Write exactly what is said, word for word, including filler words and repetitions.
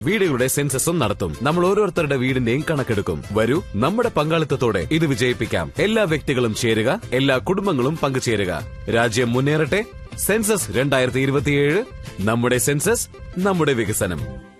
വീടുകളുടെ സെൻസസും നടത്തും. നമ്മൾ ഓരോരുത്തരുടെ വീടിന്റെയും കണക്കെടുക്കും. വരൂ, നമ്മുടെ പങ്കാളിത്തത്തോടെ ഇത് വിജയിപ്പിക്കാം. എല്ലാ വ്യക്തികളും ചേരുക, എല്ലാ കുടുംബങ്ങളും പങ്കുചേരുക. രാജ്യം മുന്നേറട്ടെ. സെൻസസ് രണ്ടായിരത്തി ഇരുപത്തിയേഴ്, നമ്മുടെ സെൻസസ്, നമ്മുടെ വികസനം.